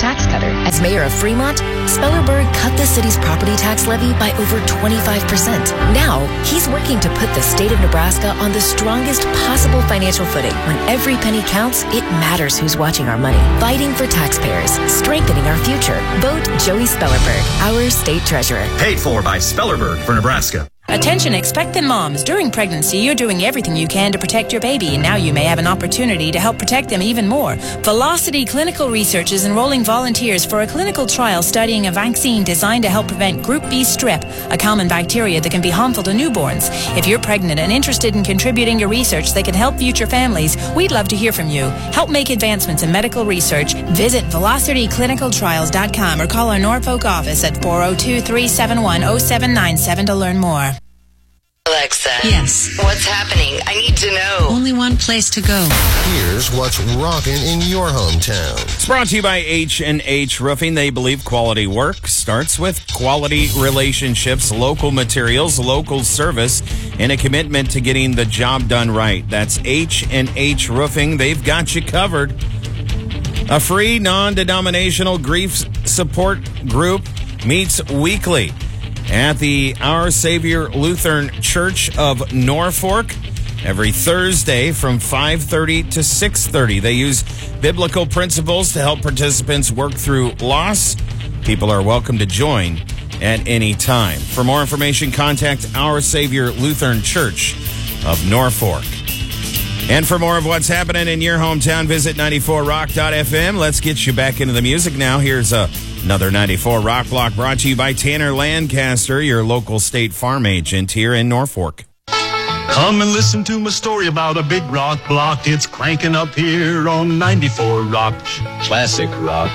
tax cutter. As mayor of Fremont, Spellerberg cut the city's property tax levy by over 25%. Now, he's working to put the state of Nebraska on the strongest possible financial footing. When every penny counts, it matters who's watching our money. Fighting for taxpayers, strengthening our future. Vote Joey Spellerberg, our state treasurer. Paid for by Spellerberg for Nebraska. Attention expectant moms. During pregnancy, you're doing everything you can to protect your baby, and now you may have an opportunity to help protect them even more. Velocity Clinical Research is enrolling volunteers for a clinical trial studying a vaccine designed to help prevent Group B strep, a common bacteria that can be harmful to newborns. If you're pregnant and interested in contributing to research that can help future families, we'd love to hear from you. Help make advancements in medical research. Visit velocityclinicaltrials.com or call our Norfolk office at 402-371-0797 to learn more. Alexa. Yes. What's happening? I need to know. Only one place to go. Here's what's rocking in your hometown. It's brought to you by H&H Roofing. They believe quality work starts with quality relationships, local materials, local service, and a commitment to getting the job done right. That's H&H Roofing. They've got you covered. A free non-denominational grief support group meets weekly at the Our Savior Lutheran Church of Norfolk every Thursday from 5:30 to 6:30. They use biblical principles to help participants work through loss. People are welcome to join at any time. For more information, contact Our Savior Lutheran Church of Norfolk. And for more of what's happening in your hometown, visit 94rock.fm. Let's get you back into the music now. Here's another 94 Rock Block brought to you by Tanner Lancaster, your local State Farm agent here in Norfolk. Come and listen to my story about a big rock block. It's cranking up here on 94 Rock. Classic rock.